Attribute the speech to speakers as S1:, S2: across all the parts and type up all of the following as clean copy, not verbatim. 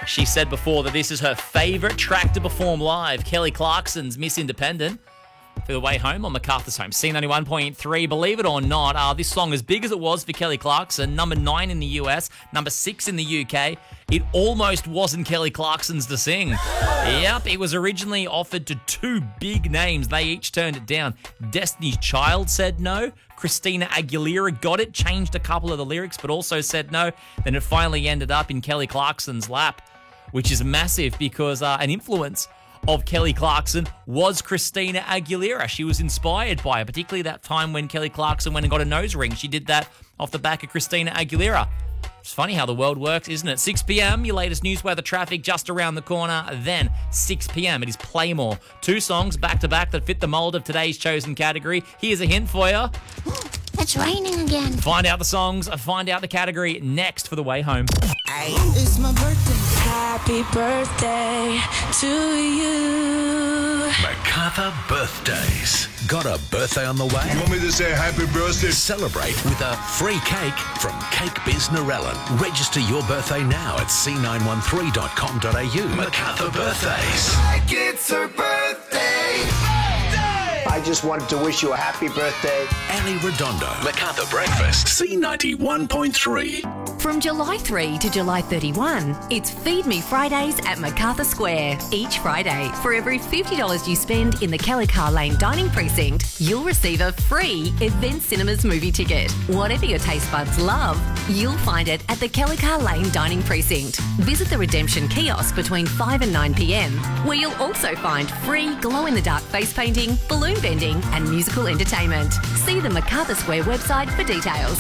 S1: She said before that this is her favourite track to perform live, Kelly Clarkson's Miss Independent. For the way home on MacArthur's Home, C91.3. Believe it or not, this song, as big as it was for Kelly Clarkson, number 9 in the US, number 6 in the UK, it almost wasn't Kelly Clarkson's to sing. Yep, it was originally offered to 2 big names. They each turned it down. Destiny's Child said no. Christina Aguilera got it, changed a couple of the lyrics, but also said no. Then it finally ended up in Kelly Clarkson's lap, which is massive because an influence of Kelly Clarkson was Christina Aguilera. She was inspired by her, particularly that time when Kelly Clarkson went and got a nose ring. She did that off the back of Christina Aguilera. It's funny how the world works, isn't it? 6 p.m, your latest news weather traffic just around the corner. Then 6 p.m, it is Playmore. 2 songs back-to-back that fit the mould of today's chosen category. Here's a hint for you.
S2: It's raining again.
S1: Find out the songs, find out the category next for the way home.
S3: Hey, it's my birthday.
S4: Happy birthday to you.
S5: MacArthur birthdays. Got a birthday on the way?
S6: You want me to say happy birthday?
S5: Celebrate with a free cake from Cake Biz Narellan. Register your birthday now at c913.com.au. MacArthur birthdays.
S6: Like it's her birthday.
S7: I just wanted to wish you a happy birthday.
S5: Ali Redondo. MacArthur Breakfast. C91.3.
S8: From July 3 to July 31, it's Feed Me Fridays at MacArthur Square. Each Friday, for every $50 you spend in the Kelly Carr Lane Dining Precinct, you'll receive a free Event Cinemas movie ticket. Whatever your taste buds love, you'll find it at the Kelly Carr Lane Dining Precinct. Visit the Redemption Kiosk between 5 and 9 p.m, where you'll also find free glow-in-the-dark face painting, balloon bending and musical entertainment. See the MacArthur Square website for details.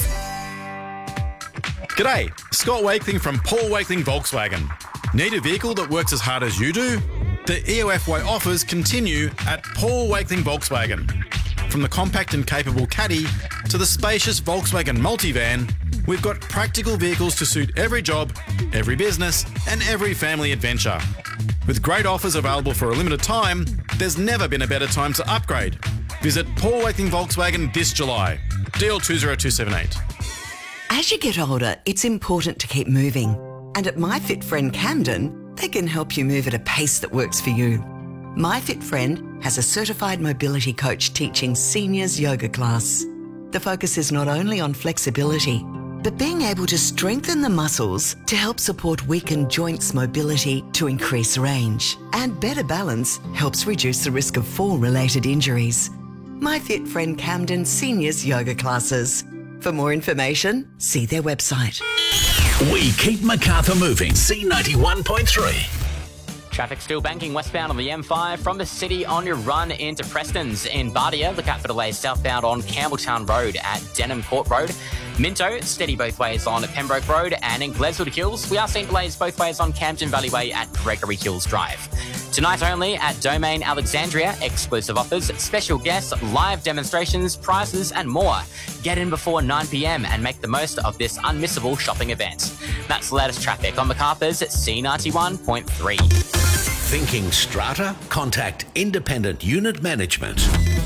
S9: G'day, Scott Wakeling from Paul Wakeling Volkswagen. Need a vehicle that works as hard as you do? The EOF Way offers continue at Paul Wakeling Volkswagen. From the compact and capable Caddy to the spacious Volkswagen Multivan, we've got practical vehicles to suit every job, every business and every family adventure. With great offers available for a limited time, there's never been a better time to upgrade. Visit Paul Wakeling Volkswagen this July. Deal 20278.
S3: As you get older, it's important to keep moving. And at MyFitFriend Camden, they can help you move at a pace that works for you. MyFitFriend has a certified mobility coach teaching seniors yoga class. The focus is not only on flexibility, but being able to strengthen the muscles to help support weakened joints mobility to increase range. And better balance helps reduce the risk of fall-related injuries. MyFitFriend Camden Seniors Yoga Classes. For more information, see their website.
S5: We keep MacArthur moving. C91.3.
S10: Traffic still banking westbound on the M5 from the city on your run into Prestons. In Bardia, look out for delays southbound on Campbelltown Road at Denham Court Road. Minto, steady both ways on Pembroke Road, and in Gledswood Hills, we are seeing delays both ways on Campton Valley Way at Gregory Hills Drive. Tonight only at Domain Alexandria, exclusive offers, special guests, live demonstrations, prizes and more. Get in before 9 p.m. and make the most of this unmissable shopping event. That's the latest traffic on MacArthur's C91.3.
S5: Thinking strata? Contact Independent Unit Management.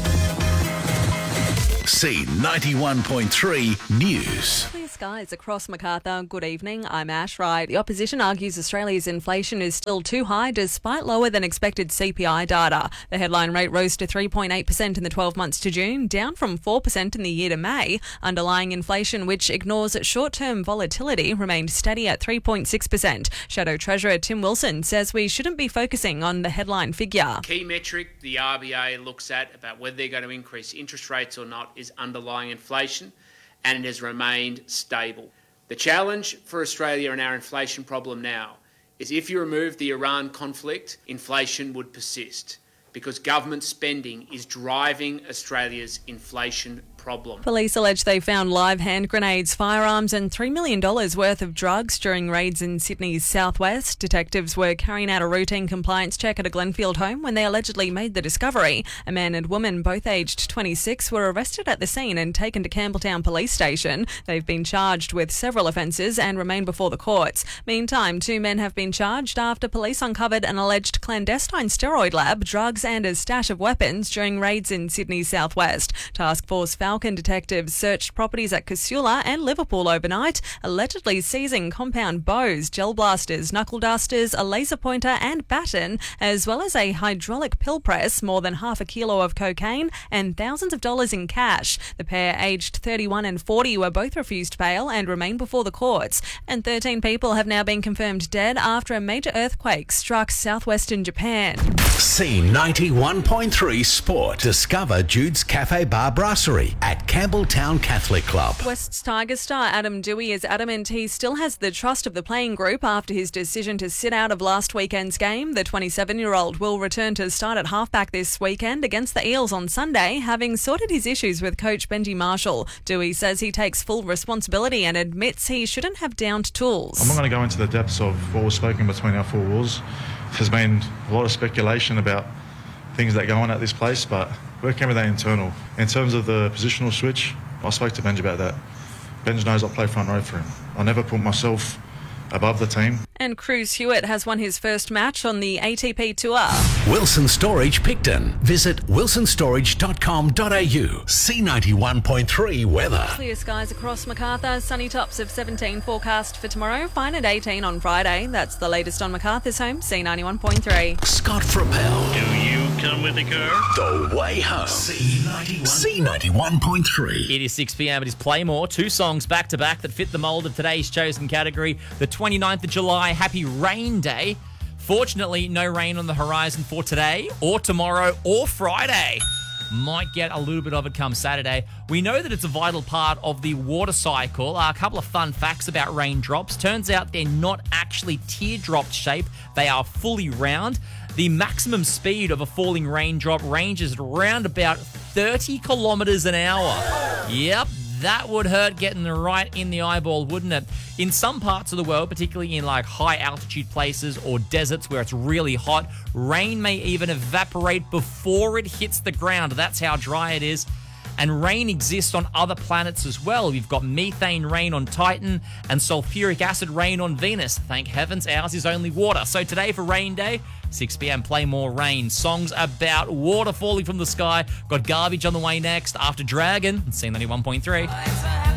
S5: C91.3 News.
S11: Clear skies across MacArthur. Good evening. I'm Ash Wright. The opposition argues Australia's inflation is still too high despite lower than expected CPI data. The headline rate rose to 3.8% in the 12 months to June, down from 4% in the year to May. Underlying inflation, which ignores short-term volatility, remained steady at 3.6%. Shadow Treasurer Tim Wilson says we shouldn't be focusing on the headline figure.
S12: Key metric the RBA looks at about whether they're going to increase interest rates or not is underlying inflation, and it has remained stable. The challenge for Australia and our inflation problem now is if you remove the Iran conflict, inflation would persist because government spending is driving Australia's inflation problem.
S11: Police allege they found live hand grenades, firearms and $3 million worth of drugs during raids in Sydney's southwest. Detectives were carrying out a routine compliance check at a Glenfield home when they allegedly made the discovery. A man and woman, both aged 26, were arrested at the scene and taken to Campbelltown Police Station. They've been charged with several offences and remain before the courts. Meantime, 2 men have been charged after police uncovered an alleged clandestine steroid lab, drugs and a stash of weapons during raids in Sydney's southwest. Task Force found Falcon detectives searched properties at Casula and Liverpool overnight, allegedly seizing compound bows, gel blasters, knuckle dusters, a laser pointer and baton, as well as a hydraulic pill press, more than half a kilo of cocaine and thousands of dollars in cash. The pair, aged 31 and 40, were both refused bail and remain before the courts. And 13 people have now been confirmed dead after a major earthquake struck southwestern Japan.
S5: C91.3 Sport. Discover Jude's Cafe Bar Brasserie at Campbelltown Catholic Club.
S11: West's Tiger star Adam Dewey is adamant he still has the trust of the playing group after his decision to sit out of last weekend's game. The 27-year-old will return to start at halfback this weekend against the Eels on Sunday, having sorted his issues with coach Benji Marshall. Dewey says he takes full responsibility and admits he shouldn't have downed tools.
S13: I'm not going to go into the depths of what was spoken between our four walls. There's been a lot of speculation about things that go on at this place, but we're keeping that internal. In terms of the positional switch, I spoke to Benj about that. Benj knows I'll play front row for him. I'll never put myself above the team.
S11: And Cruz Hewitt has won his first match on the ATP Tour.
S5: Wilson Storage Picton. Visit wilsonstorage.com.au. C91.3 weather.
S11: Clear skies across Macarthur. Sunny tops of 17 forecast for tomorrow. Fine at 18 on Friday. That's the latest on Macarthur's home. C91.3.
S5: Scott Frappel.
S14: Do you come with the car?
S5: The way home. C91.3.
S1: It is 6 p.m. It is Playmore. 2 songs back to back that fit the mould of today's chosen category. The 29th of July, happy rain day. Fortunately, no rain on the horizon for today or tomorrow or Friday. Might get a little bit of it come Saturday. We know that it's a vital part of the water cycle. A couple of fun facts about raindrops. Turns out they're not actually teardrop shaped. They are fully round. The maximum speed of a falling raindrop ranges at around about 30 kilometers an hour. Yep. That would hurt getting right in the eyeball, wouldn't it? In some parts of the world, particularly in like high altitude places or deserts where it's really hot, rain may even evaporate before it hits the ground. That's how dry it is. And rain exists on other planets as well. We've got methane rain on Titan and sulfuric acid rain on Venus. Thank heavens ours is only water. So today for rain day, 6 p.m, play more rain. Songs about water falling from the sky. Got Garbage on the way next after Dragon. C91.3.